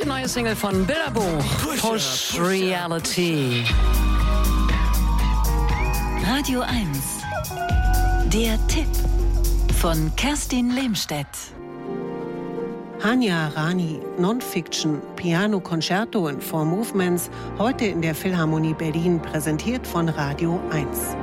Die neue Single von Bilderbuch, Push Reality. Radio 1. Der Tipp von Kerstin Lehmstedt. Hanya Rani, Non-Fiction, Piano Concerto in 4 Movements, heute in der Philharmonie Berlin, präsentiert von Radio 1.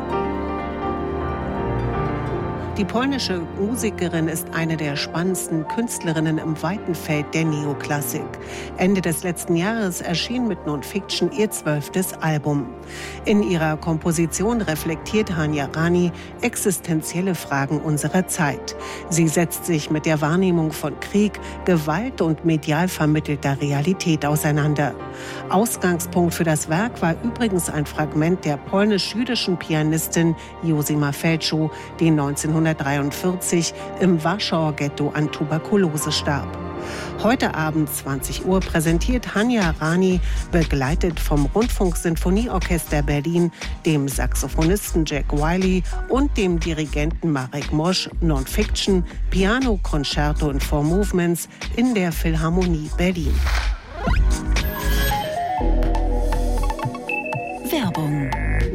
Die polnische Musikerin ist eine der spannendsten Künstlerinnen im weiten Feld der Neoklassik. Ende des letzten Jahres erschien mit Non-Fiction ihr 12. Album. In ihrer Komposition reflektiert Hanya Rani existenzielle Fragen unserer Zeit. Sie setzt sich mit der Wahrnehmung von Krieg, Gewalt und medial vermittelter Realität auseinander. Ausgangspunkt für das Werk war übrigens ein Fragment der polnisch-jüdischen Pianistin Josima Feldschuh, die 1943 im Warschauer Ghetto an Tuberkulose starb. Heute Abend 20 Uhr präsentiert Hanya Rani, begleitet vom Rundfunk-Sinfonieorchester Berlin, dem Saxophonisten Jack Wiley und dem Dirigenten Marek Mosch, Non-Fiction, Piano Concerto in 4 Movements in der Philharmonie Berlin. Werbung.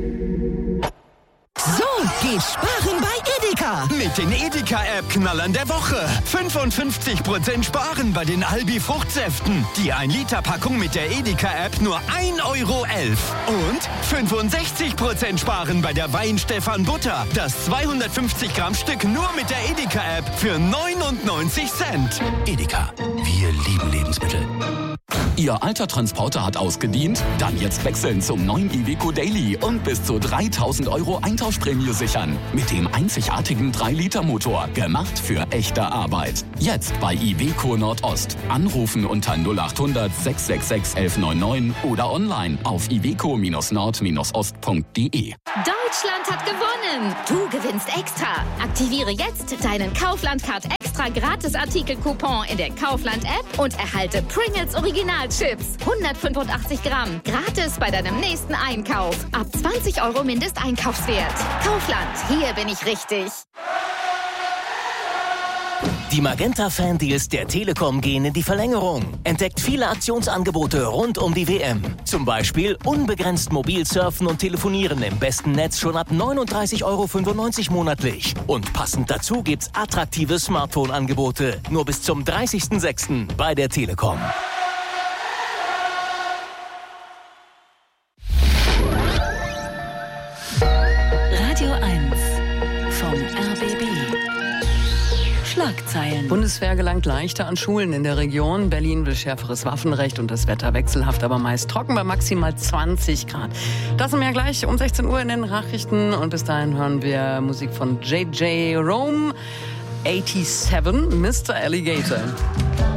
So geht sparen bei Edeka. Mit den Edeka-App-Knallern der Woche. 55% sparen bei den Albi-Fruchtsäften. Die 1-Liter-Packung mit der Edeka-App nur 1,11 € Und 65% sparen bei der Wein-Stefan Butter. Das 250-Gramm-Stück nur mit der Edeka-App für 99 Cent. Edeka, wir lieben Lebensmittel. Ihr alter Transporter hat ausgedient? Dann jetzt wechseln zum neuen Iveco Daily und bis zu 3.000 € Eintauschprämie sichern. Mit dem einzigartigen 3-Liter-Motor. Gemacht für echte Arbeit. Jetzt bei Iveco Nordost. Anrufen unter 0800 666 1199 oder online auf iveco-nord-ost.de. Deutschland hat gewonnen! Du gewinnst extra! Aktiviere jetzt deinen Kaufland-Card extra Gratis-Artikel-Coupon in der Kaufland-App und erhalte Pringles Original-Chips. 185 Gramm. Gratis bei deinem nächsten Einkauf. Ab 20 € Mindesteinkaufswert. Kaufland, hier bin ich richtig. Die Magenta-Fan-Deals der Telekom gehen in die Verlängerung. Entdeckt viele Aktionsangebote rund um die WM. Zum Beispiel unbegrenzt mobil surfen und telefonieren im besten Netz schon ab 39,95 € monatlich. Und passend dazu gibt's attraktive Smartphone-Angebote. Nur bis zum 30.06. bei der Telekom. Radio 1 vom RBB. Schlagzeilen. Bundeswehr gelangt leichter an Schulen in der Region. Berlin will schärferes Waffenrecht und das Wetter wechselhaft, aber meist trocken bei maximal 20 Grad. Das und mehr gleich um 16 Uhr in den Nachrichten. Und bis dahin hören wir Musik von JJ Rome, 87, Mr. Alligator.